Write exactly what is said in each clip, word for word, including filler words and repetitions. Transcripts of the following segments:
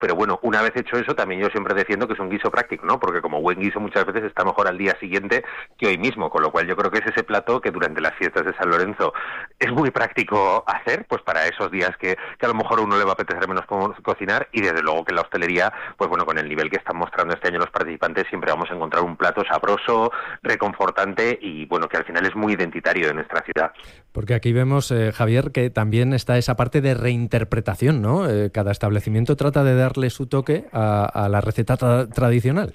Pero bueno, una vez hecho eso, también yo siempre defiendo que es un guiso práctico, ¿no? Porque como buen guiso muchas veces está mejor al día siguiente que hoy mismo, con lo cual yo creo que es ese plato que durante las fiestas de San Lorenzo es muy práctico hacer, pues para esos días que, que a lo mejor a uno le va a apetecer menos co- cocinar, y desde luego que en la hostelería, pues bueno, con el nivel que están mostrando este año los participantes, siempre vamos a encontrar un plato sabroso, reconfortante y bueno, que al final es muy identitario de nuestra ciudad. Porque aquí vemos, eh, Javier, que también está esa parte de reinterpretación, ¿no? Eh, cada establecimiento trata de darle su toque a, a la receta tra- tradicional.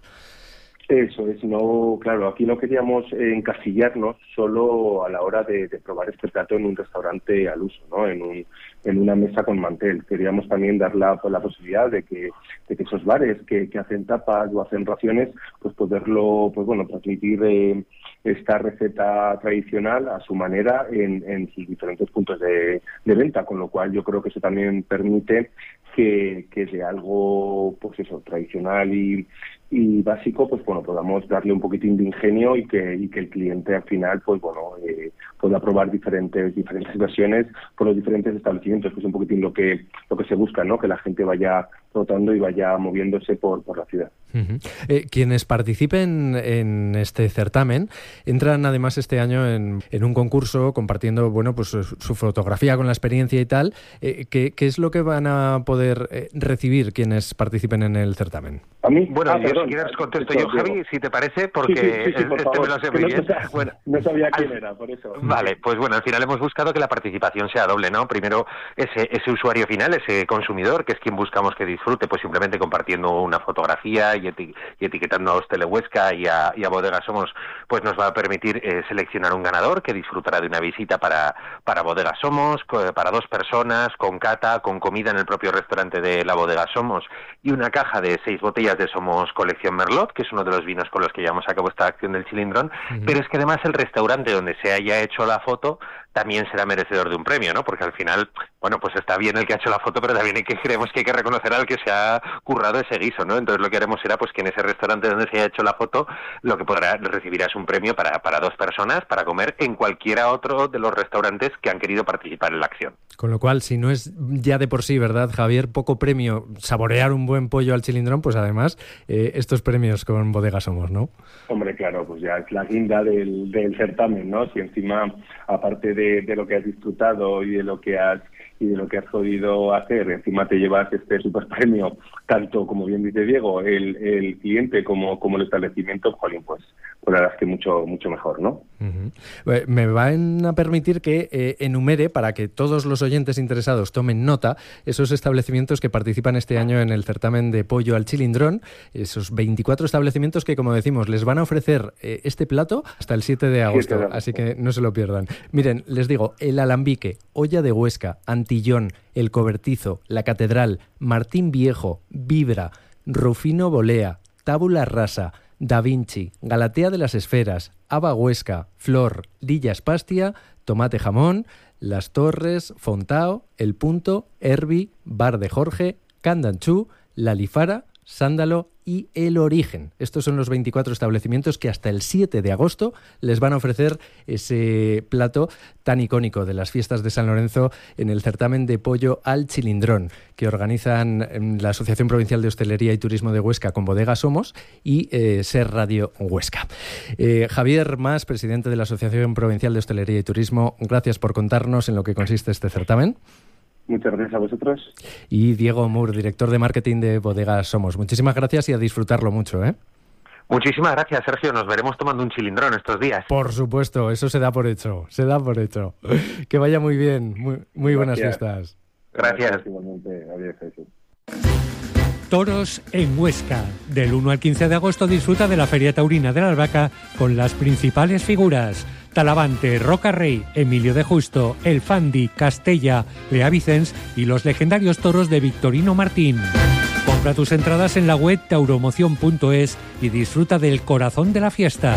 Eso es, no, claro, aquí no queríamos eh, encasillarnos solo a la hora de, de probar este plato en un restaurante al uso, ¿no? En un, en una mesa con mantel. Queríamos también dar la, la posibilidad de que, de que esos bares que, que hacen tapas o hacen raciones, pues poderlo, pues bueno, transmitir eh, esta receta tradicional a su manera en, en sus diferentes puntos de, de venta, con lo cual yo creo que eso también permite que, que de algo, pues eso, tradicional y y básico, pues bueno, podamos darle un poquitín de ingenio y que y que el cliente al final, pues bueno, eh, pueda probar diferentes diferentes versiones por los diferentes establecimientos, que es un poquitín lo que lo que se busca, ¿no? Que la gente vaya rotando y vaya moviéndose por, por la ciudad. Uh-huh. Eh, quienes participen en este certamen entran además este año en, en un concurso compartiendo, bueno, pues su, su fotografía con la experiencia y tal. Eh, ¿qué, ¿Qué es lo que van a poder eh, recibir quienes participen en el certamen? A mí, bueno, ah, yo perdón, si quieres contesto esto, yo, Javi, Diego. si te parece, porque sí, sí, sí, sí, por este favor, me lo sé que muy no, bien. No, sabía, Bueno, no sabía quién al, era, por eso. Vale, pues bueno, al final hemos buscado que la participación sea doble, ¿no? Primero, ese, ese usuario final, ese consumidor, que es quien buscamos que disfrute, pues simplemente compartiendo una fotografía y, eti- y etiquetando a Hostele Huesca y a, y a Bodega Somos, pues nos va a permitir eh, seleccionar un ganador que disfrutará de una visita para, para Bodega Somos, co- para dos personas, con cata, con comida en el propio restaurante de la Bodega Somos y una caja de seis botellas de Somos Colección Merlot, que es uno de los vinos con los que llevamos a cabo esta acción del Chilindrón, uh-huh. Pero es que además el restaurante donde se haya hecho la foto también será merecedor de un premio, ¿no? Porque al final, bueno, pues está bien el que ha hecho la foto, pero también hay que, creemos que hay que reconocer al que se ha currado ese guiso, ¿no? Entonces lo que haremos será pues que en ese restaurante donde se haya hecho la foto, lo que podrá recibirás un premio para, para dos personas para comer en cualquiera otro de los restaurantes que han querido participar en la acción. Con lo cual, si no es ya de por sí, ¿verdad, Javier? Poco premio saborear un buen pollo al Chilindrón, pues además eh, estos premios con Bodega Somos, ¿no? Hombre, claro, pues ya es la guinda del, del certamen, ¿no? Si encima, aparte de, de lo que has disfrutado y de lo que has y de lo que has podido hacer, encima te llevas este super premio, tanto como bien dice Diego, el, el cliente como, como el establecimiento, jolín, pues, pues la verdad es que mucho, mucho mejor, ¿no? Uh-huh. Me van a permitir que eh, enumere, para que todos los oyentes interesados tomen nota, esos establecimientos que participan este año en el certamen de pollo al Chilindrón, esos veinticuatro establecimientos que, como decimos, les van a ofrecer eh, este plato hasta el siete de agosto, siete de así que no se lo pierdan. Miren, les digo, El Alambique, Olla de Huesca, Antillón, El Cobertizo, La Catedral, Martín Viejo, Vibra, Rufino Bolea, Tábula Rasa, Da Vinci, Galatea de las Esferas, Aba Huesca, Flor, Lilla Spastia, Tomate Jamón, Las Torres, Fontao, El Punto, Herbi, Bar de Jorge, Candanchú, La Lifara, Sándalo y El Origen. Estos son los veinticuatro establecimientos que hasta el siete de agosto les van a ofrecer ese plato tan icónico de las fiestas de San Lorenzo en el certamen de pollo al Chilindrón que organizan la Asociación Provincial de Hostelería y Turismo de Huesca con Bodega Somos y eh, Ser Radio Huesca. Eh, Javier Mas, presidente de la Asociación Provincial de Hostelería y Turismo, gracias por contarnos en lo que consiste este certamen. Muchas gracias a vosotros. Y Diego Moore, director de marketing de Bodega Somos. Muchísimas gracias y a disfrutarlo mucho, ¿eh? Muchísimas gracias, Sergio. Nos veremos tomando un chilindrón estos días. Por supuesto, eso se da por hecho. Se da por hecho. Que vaya muy bien. Muy, muy buenas fiestas. Gracias. Gracias igualmente. Adiós, Jesús. Toros en Huesca. Del uno al quince de agosto disfruta de la Feria Taurina de la Albahaca con las principales figuras: Talavante, Roca Rey, Emilio de Justo, El Fandi, Castella, Lea Vicens y los legendarios toros de Victorino Martín. Compra tus entradas en la web tauromoción punto es y disfruta del corazón de la fiesta.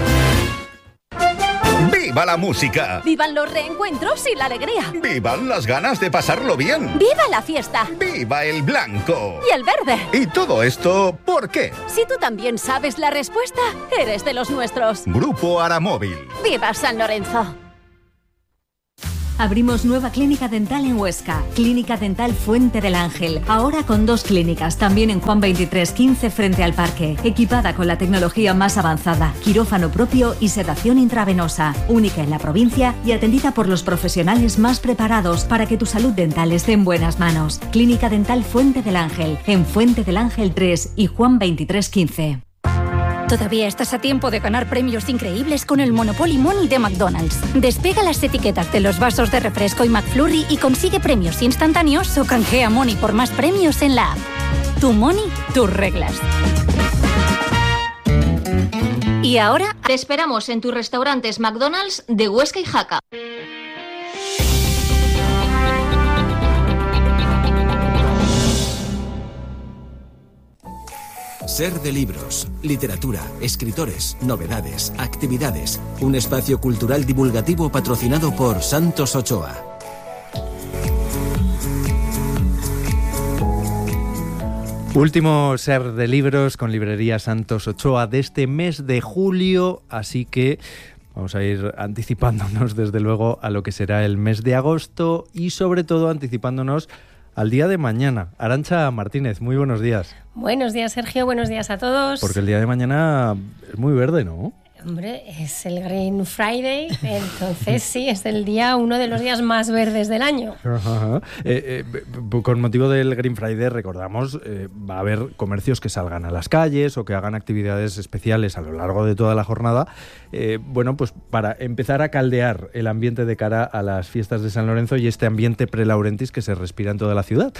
¡Viva la música! ¡Vivan los reencuentros y la alegría! ¡Vivan las ganas de pasarlo bien! ¡Viva la fiesta! ¡Viva el blanco! ¡Y el verde! ¿Y todo esto por qué? Si tú también sabes la respuesta, eres de los nuestros. Grupo Aramóvil. ¡Viva San Lorenzo! Abrimos nueva clínica dental en Huesca. Clínica Dental Fuente del Ángel. Ahora con dos clínicas, también en Juan veintitrés quince frente al parque. Equipada con la tecnología más avanzada, quirófano propio y sedación intravenosa. Única en la provincia y atendida por los profesionales más preparados para que tu salud dental esté en buenas manos. Clínica Dental Fuente del Ángel. En Fuente del Ángel tres y Juan veintitrés quince. Todavía estás a tiempo de ganar premios increíbles con el Monopoly Money de McDonald's. Despega las etiquetas de los vasos de refresco y McFlurry y consigue premios instantáneos o canjea Money por más premios en la app. Tu Money, tus reglas. Y ahora te esperamos en tus restaurantes McDonald's de Huesca y Jaca. Ser de libros, literatura, escritores, novedades, actividades. Un espacio cultural divulgativo patrocinado por Santos Ochoa. Último Ser de Libros con Librería Santos Ochoa de este mes de julio, así que vamos a ir anticipándonos desde luego a lo que será el mes de agosto y sobre todo anticipándonos al día de mañana. Arantxa Martínez, muy buenos días. Buenos días, Sergio, buenos días a todos. Porque el día de mañana es muy verde, ¿no? Hombre, es el Green Friday, entonces sí, es el día, uno de los días más verdes del año. Ajá. Eh, eh, con motivo del Green Friday, recordamos, eh, va a haber comercios que salgan a las calles o que hagan actividades especiales a lo largo de toda la jornada, eh, bueno, pues para empezar a caldear el ambiente de cara a las fiestas de San Lorenzo y este ambiente pre-laurentis que se respira en toda la ciudad.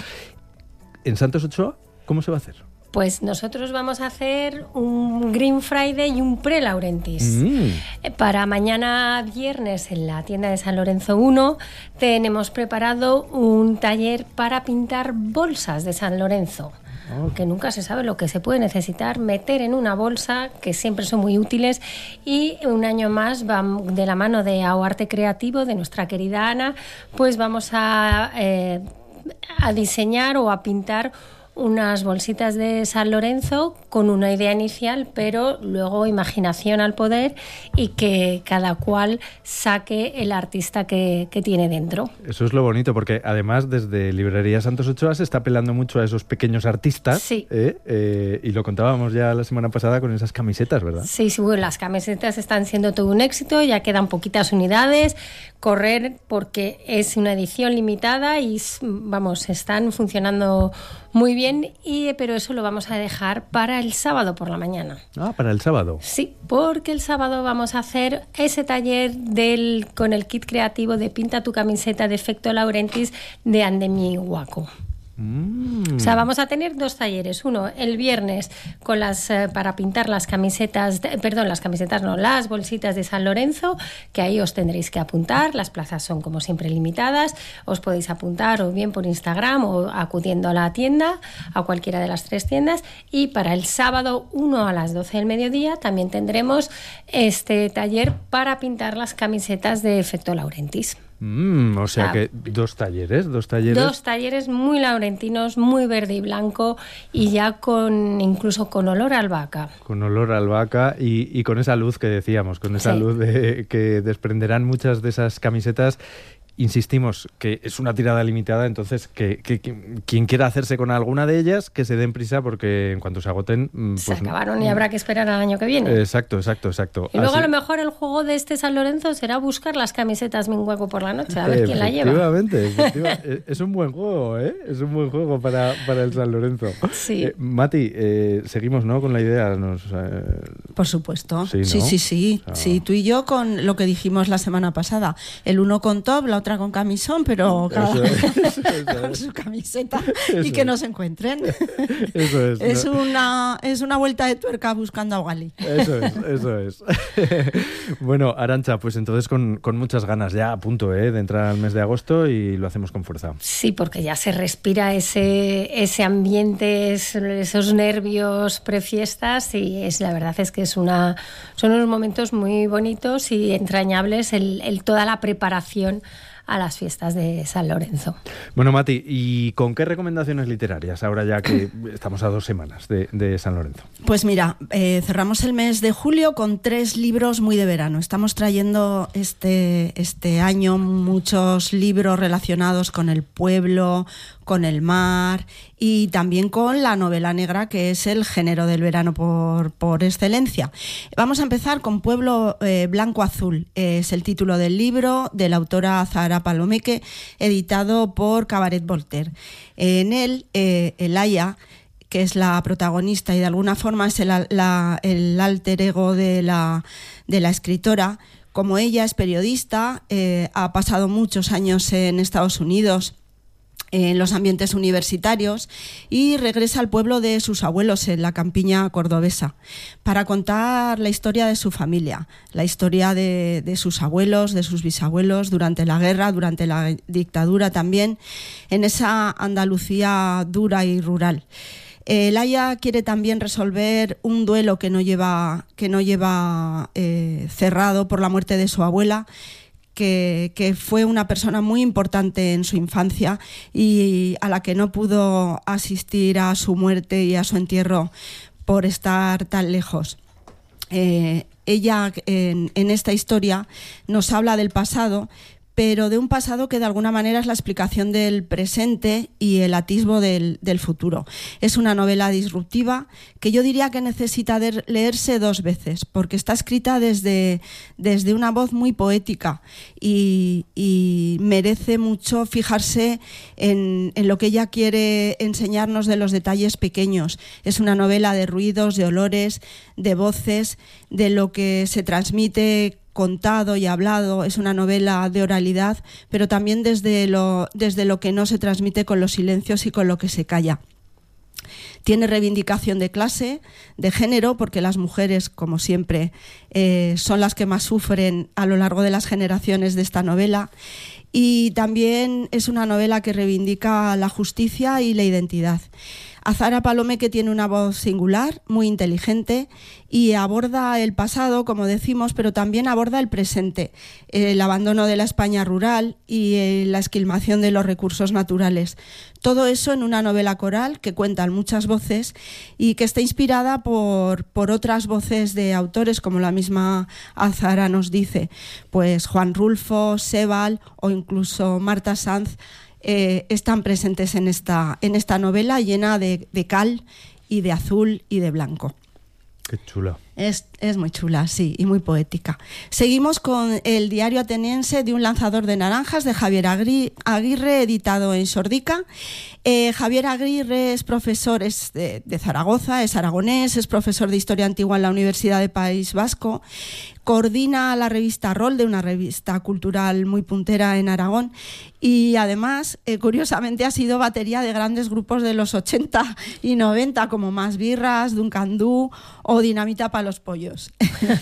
En Santos Ochoa, ¿cómo se va a hacer? Pues nosotros vamos a hacer un Green Friday y un pre-Laurentis. Mm. Para mañana viernes en la tienda de San Lorenzo uno tenemos preparado un taller para pintar bolsas de San Lorenzo. Oh. Que nunca se sabe lo que se puede necesitar meter en una bolsa, que siempre son muy útiles, y un año más de la mano de Arte Creativo, de nuestra querida Ana, pues vamos a, eh, a diseñar o a pintar unas bolsitas de San Lorenzo con una idea inicial, pero luego imaginación al poder y que cada cual saque el artista que, que tiene dentro. Eso es lo bonito, porque además desde Librería Santos Ochoa se está apelando mucho a esos pequeños artistas. Sí. ¿eh? Eh, y lo contábamos ya la semana pasada con esas camisetas, ¿verdad? Sí, sí, bueno, las camisetas están siendo todo un éxito, ya quedan poquitas unidades. Correr porque es una edición limitada y vamos, están funcionando muy bien, y, pero eso lo vamos a dejar para el sábado por la mañana. Ah, para el sábado. Sí, porque el sábado vamos a hacer ese taller del, con el kit creativo de Pinta tu camiseta de efecto Laurentis de Andemi Guaco. Mm. O sea, vamos a tener dos talleres. Uno el viernes con las eh, para pintar las camisetas, de, perdón, las camisetas no, las bolsitas de San Lorenzo, que ahí os tendréis que apuntar. Las plazas son como siempre limitadas. Os podéis apuntar o bien por Instagram o acudiendo a la tienda, a cualquiera de las tres tiendas. Y para el sábado uno a las doce del mediodía también tendremos este taller para pintar las camisetas de efecto Laurentis. Mm, o sea ah, que dos talleres, dos talleres. Dos talleres muy laurentinos, muy verde y blanco, y ya con incluso con olor a albahaca. Con olor a albahaca y, y con esa luz que decíamos, con esa sí. luz de, que desprenderán muchas de esas camisetas. Insistimos que es una tirada limitada, entonces que, que, que quien quiera hacerse con alguna de ellas, que se den prisa, porque en cuanto se agoten... Pues, se acabaron y habrá que esperar al año que viene. Exacto, exacto, exacto. Y luego Así... a lo mejor el juego de este San Lorenzo será buscar las camisetas Minguaco por la noche, a ver quién la lleva. Efectivamente, efectivamente. Es un buen juego, ¿eh? Es un buen juego para, para el San Lorenzo. Sí. Eh, Mati, eh, seguimos, ¿no?, con la idea. Nos, eh... Por supuesto. Sí, ¿no? sí, sí, sí. Ah. Sí, tú y yo con lo que dijimos la semana pasada. El uno con top, la otra con camisón, pero cada eso es, eso con es. su camiseta Eso y que es. no se encuentren. Eso es. Es, ¿no? una, es una vuelta de tuerca buscando a Wally. Eso es, eso es. Bueno, Arantxa, pues entonces con, con muchas ganas, ya a punto ¿eh? de entrar al mes de agosto, y lo hacemos con fuerza. Sí, porque ya se respira ese, ese ambiente, esos nervios prefiestas, y es la verdad es que es una, son unos momentos muy bonitos y entrañables el, el toda la preparación a las fiestas de San Lorenzo. Bueno, Mati, ¿y con qué recomendaciones literarias ahora ya que estamos a dos semanas de, de San Lorenzo? Pues mira, eh, cerramos el mes de julio con tres libros muy de verano. Estamos trayendo este, este año muchos libros relacionados con el pueblo, con el mar y también con la novela negra, que es el género del verano por, por excelencia. Vamos a empezar con Pueblo eh, Blanco Azul. Es el título del libro de la autora Zahara Palomeque, editado por Cabaret Voltaire. En él, eh, Elaya, que es la protagonista y de alguna forma es el, la, el alter ego de la, de la escritora, como ella es periodista, eh, ha pasado muchos años en Estados Unidos, en los ambientes universitarios, y regresa al pueblo de sus abuelos en la campiña cordobesa para contar la historia de su familia, la historia de, de sus abuelos, de sus bisabuelos durante la guerra, durante la dictadura también, en esa Andalucía dura y rural. Eh, Laia quiere también resolver un duelo que no lleva, que no lleva eh, cerrado por la muerte de su abuela, Que, que fue una persona muy importante en su infancia y a la que no pudo asistir a su muerte y a su entierro por estar tan lejos. Eh, ella en, en esta historia nos habla del pasado, pero de un pasado que de alguna manera es la explicación del presente y el atisbo del, del futuro. Es una novela disruptiva que yo diría que necesita de leerse dos veces, porque está escrita desde, desde una voz muy poética y, y merece mucho fijarse en, en lo que ella quiere enseñarnos de los detalles pequeños. Es una novela de ruidos, de olores, de voces, de lo que se transmite contado y hablado. Es una novela de oralidad, pero también desde lo, desde lo que no se transmite con los silencios y con lo que se calla. Tiene reivindicación de clase, de género, porque las mujeres, como siempre, eh, son las que más sufren a lo largo de las generaciones de esta novela. Y también es una novela que reivindica la justicia y la identidad. Zahara Palomeque tiene una voz singular, muy inteligente, y aborda el pasado, como decimos, pero también aborda el presente, el abandono de la España rural y eh, la esquilmación de los recursos naturales. Todo eso en una novela coral que cuentan muchas voces y que está inspirada por, por otras voces de autores, como la misma Zahara nos dice, pues Juan Rulfo, Sebal o incluso Marta Sanz. Eh, están presentes en esta, en esta novela llena de, de cal y de azul y de blanco. Qué chula. Es, es muy chula, sí, y muy poética. Seguimos con El diario ateniense de un lanzador de naranjas, de Javier Aguirre, editado en Sordica. Eh, Javier Aguirre es profesor es de, de Zaragoza, es aragonés, es profesor de Historia Antigua en la Universidad del País Vasco. Coordina la revista Rol, de una revista cultural muy puntera en Aragón, y además, eh, curiosamente, ha sido batería de grandes grupos de los ochenta y noventa, como Más Birras, Duncan Du o Dinamita para los pollos.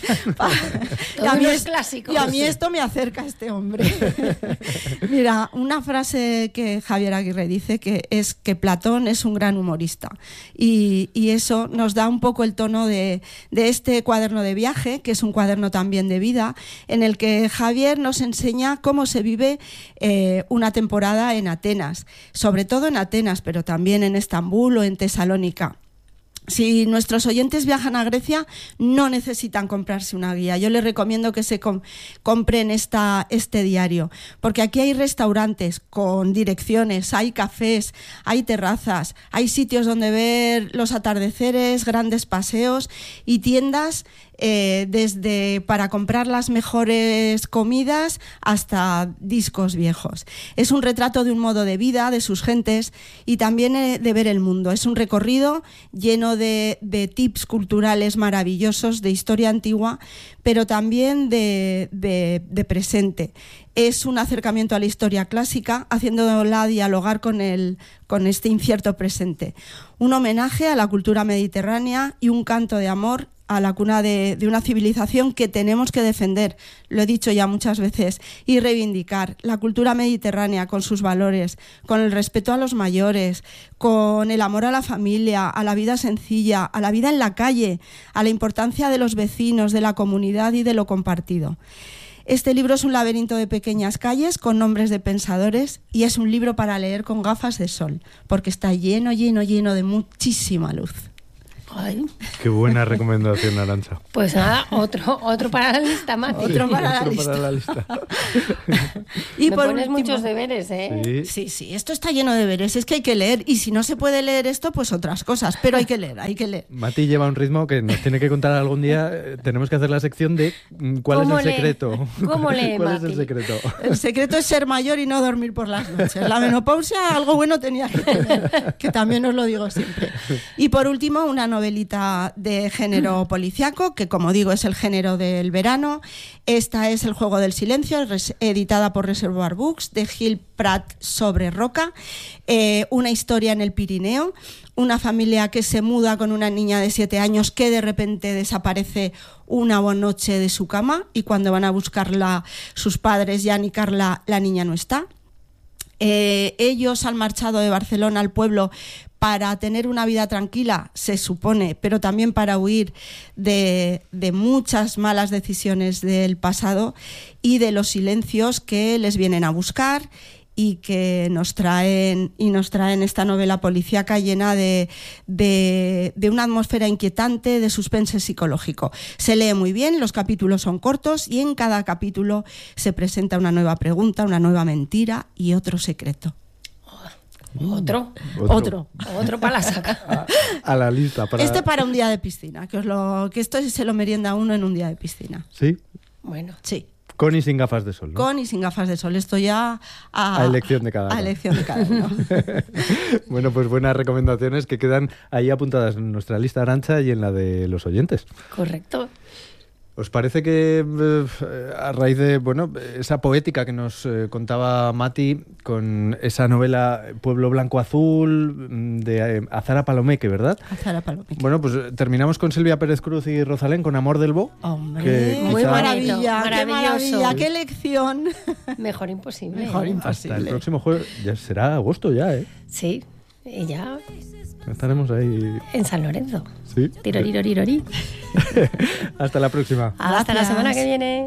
y, a mí es, y a mí esto me acerca a este hombre. Mira, una frase que Javier Aguirre dice que es que Platón es un gran humorista, y, y eso nos da un poco el tono de, de este cuaderno de viaje, que es un cuaderno también de vida, en el que Javier nos enseña cómo se vive eh, una temporada en Atenas, sobre todo en Atenas, pero también en Estambul o en Tesalónica. Si nuestros oyentes viajan a Grecia, no necesitan comprarse una guía. Yo les recomiendo que se com- compren esta, este diario, porque aquí hay restaurantes con direcciones, hay cafés, hay terrazas, hay sitios donde ver los atardeceres, grandes paseos y tiendas eh, desde para comprar las mejores comidas hasta discos viejos. Es un retrato de un modo de vida, de sus gentes y también eh, de ver el mundo. Es un recorrido lleno de, de tips culturales maravillosos, de historia antigua, pero también de, de, de presente. Es un acercamiento a la historia clásica, haciéndola dialogar con, el, con este incierto presente. Un homenaje a la cultura mediterránea y un canto de amor a la cuna de, de una civilización que tenemos que defender, lo he dicho ya muchas veces, y reivindicar. La cultura mediterránea con sus valores, con el respeto a los mayores, con el amor a la familia, a la vida sencilla, a la vida en la calle, a la importancia de los vecinos, de la comunidad y de lo compartido. Este libro es un laberinto de pequeñas calles con nombres de pensadores y es un libro para leer con gafas de sol, porque está lleno, lleno, lleno de muchísima luz. Ay. Qué buena recomendación, Arantxa. Pues nada, otro, otro para la lista, Mati. Otro para la Otro lista. para la lista. Y Me por pones último- muchos deberes, ¿eh? Sí. Sí, sí, esto está lleno de deberes, es que hay que leer y si no se puede leer esto, pues otras cosas, pero hay que leer, hay que leer. Mati lleva un ritmo que nos tiene que contar algún día. Eh, Tenemos que hacer la sección de mm, cuál es ¿Cómo el lee? secreto. ¿Cómo lee, ¿Cuál es el Mati? secreto? El secreto es ser mayor y no dormir por las noches. La menopausia algo bueno tenía que tener, que también os lo digo siempre. Y por último, una novelita de género policiaco, que como digo es el género del verano. Esta es El juego del silencio, res- editada por Reservoir Books, de Gil Prat sobre Roca. Eh, una historia en el Pirineo. Una familia que se muda con una niña de siete años que de repente desaparece una noche de su cama y cuando van a buscarla sus padres, Jan y Carla, la niña no está. Eh, ellos han marchado de Barcelona al pueblo para tener una vida tranquila, se supone, pero también para huir de, de muchas malas decisiones del pasado y de los silencios que les vienen a buscar y que nos traen y nos traen esta novela policíaca llena de, de, de una atmósfera inquietante, de suspense psicológico. Se lee muy bien, los capítulos son cortos y en cada capítulo se presenta una nueva pregunta, una nueva mentira y otro secreto. Otro. Otro. Otro. Otro para la saca. A, a la lista. Para... Este para un día de piscina, que, os lo, que esto se lo merienda uno en un día de piscina. Sí, Bueno. Sí. con y sin gafas de sol, ¿no? Con y sin gafas de sol. Esto ya a, A elección de cada a uno. elección de cada uno. Bueno, pues buenas recomendaciones que quedan ahí apuntadas en nuestra lista, Arantxa, y en la de los oyentes. Correcto. ¿Os parece que eh, a raíz de bueno esa poética que nos eh, contaba Mati con esa novela Pueblo Blanco Azul mm, de eh, Azara Palomeque, ¿verdad? Azara Palomeque. Bueno, pues eh, terminamos con Silvia Pérez Cruz y Rosalén con Amor del Bo. Hombre, que muy quizá maravilla, bonito, qué maravilloso. maravilla, qué elección. Mejor imposible. Mejor ¿eh? imposible. Hasta el próximo jueves, ya será agosto ya, ¿eh? Sí. Y ya Estaremos ahí. en San Lorenzo. Sí. Tirorirorirori. Hasta la próxima. Hasta la Gracias. semana que viene.